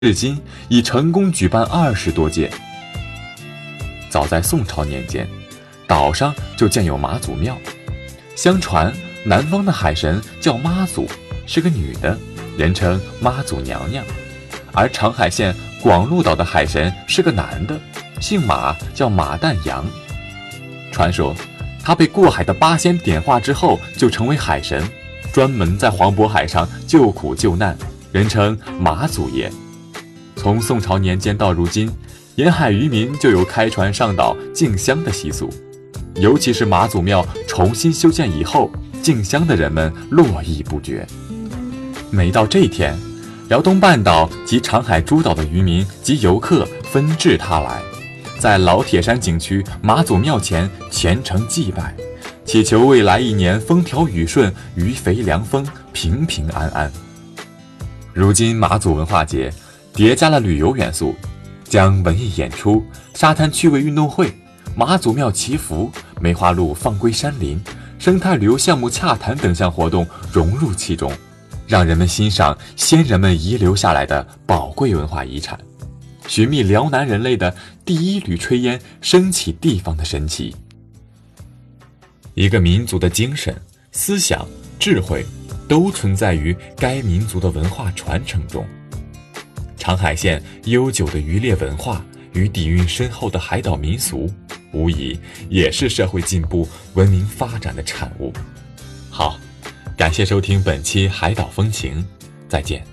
至今已成功举办20多届。早在宋朝年间，岛上就建有妈祖庙。相传南方的海神叫妈祖，是个女的，人称妈祖娘娘；而长海县广鹿岛的海神是个男的，姓马，叫马旦阳。传说他被过海的八仙点化之后，就成为海神，专门在黄渤海上救苦救难，人称马祖爷。从宋朝年间到如今，沿海渔民就有开船上岛进香的习俗，尤其是妈祖庙重新修建以后，进香的人们络绎不绝。每到这一天，辽东半岛及长海诸岛的渔民及游客纷至沓来，在老铁山景区妈祖庙前虔诚祭拜，祈求未来一年风调雨顺，鱼肥良丰，平平安安。如今妈祖文化节叠加了旅游元素，将文艺演出、沙滩趣味运动会、妈祖庙祈福、梅花鹿放归山林、生态旅游项目洽谈等项活动融入其中，让人们欣赏先人们遗留下来的宝贵文化遗产，寻觅辽南人类的第一缕炊烟升起地方的神奇。一个民族的精神、思想、智慧都存在于该民族的文化传承中。长海县悠久的渔猎文化与底蕴深厚的海岛民俗，无疑也是社会进步、文明发展的产物。好，感谢收听本期海岛风情，再见。